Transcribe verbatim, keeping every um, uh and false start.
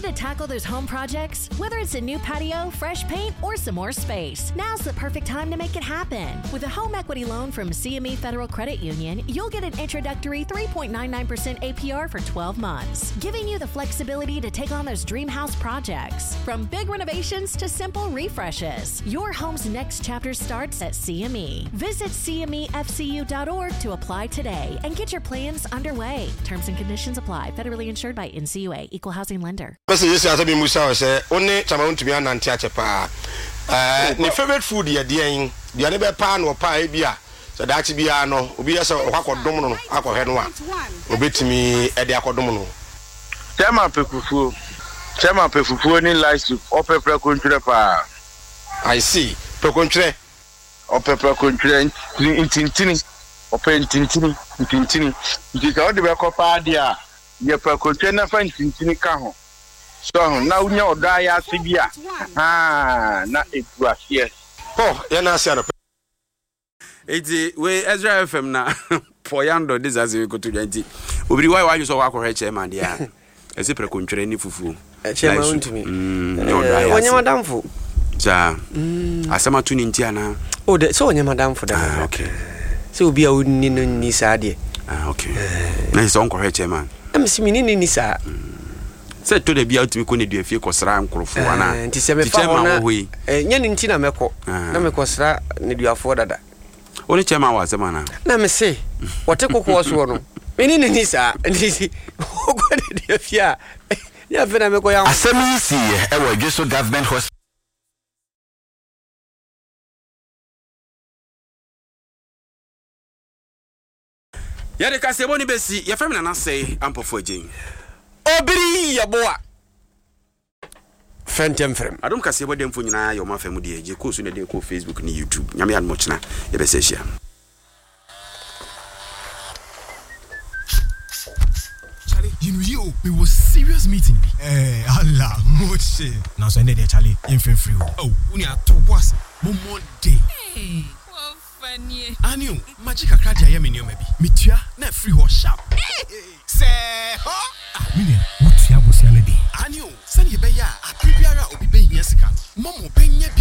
Ready to tackle those home projects? Whether it's a new patio, fresh paint, or some more space, now's the perfect time to make it happen. With a home equity loan from C M E Federal Credit Union, you'll get an introductory three point nine nine percent A P R for twelve months, giving you the flexibility to take on those dream house projects. From big renovations to simple refreshes, your home's next chapter starts at C M E. Visit C M E F C U dot org to apply today and get your plans underway. Terms and conditions apply. Federally insured by N C U A, Equal Housing Lender. Basi yesi asabi musa say only chama untumi anante ache pa. Eh ne favorite food ye dean. Dia ne be pa no pa e bia. So that bia no obi yesa akodom no akohwe no a. Obetimi e de akodom no. Chama pekufu. Chama pekufu ni life opepre kontire pa. I see. Pekontire. Opepre kontire intintini. Ope intintini, intintini. Ndika odi be kopa dia. Ye pekontire na fa intintini ka ho. So now unya oda ya sibia. Ah, na etuasie. Oh, ya na asia no. Eti we Ezra F M na poyando this as we go to twenty. Obiri why why you so wa ko he chairman dia. Ese prekontwere ni fufu. Chairman untumi. Mm, ne oda ya. Wonya madamfo. Ja. Asema tu ni ntia na. Oh, de so wonya madamfo da. Ah, okay. So obi a woni no ni sa de. Ah, okay. Na so onko he chairman. Am simi ni ni sa. Se to de bia utimi ko ne dua fie kosra nkrofo ana. Nti se me fa ho na. Eh nya ni nti na meko. Na me kosra ne dua fo dada. Oni chairman wa sema na. Na me se wote kokko so no. Meni ni ni sa. Nti ko ne dua fie a. Ya fe na me ko ya. Asemi si e wo Jesu government hospital. Yade kasebo ni besi ya femi na na say ampofo agin. Obiri ya boa. Fentem frem. Adom kasebo dem fo nyina yo ma femu de age ko so ne de ko Facebook ni YouTube. Nyame an mo china ye be se hia. Charlie, you know you we was serious meeting. Eh, Allah, moche. Now so ne de Charlie, in free. Oh, uni ato was mo day. Hey. Funny. Aniu, magic akradia ye menio mebi. Mitua na free ho sharp. Se ho. Ah, mini, mutua bosia na di. Aniu, send ye be ya, abibiara obi be hia sika. Momo be nya